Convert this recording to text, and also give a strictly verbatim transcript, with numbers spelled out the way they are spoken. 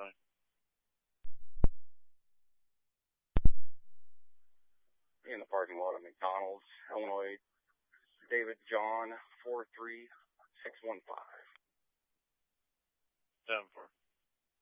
fine. In the parking lot of McDonald's, Illinois, David John, four three six one five. seven four.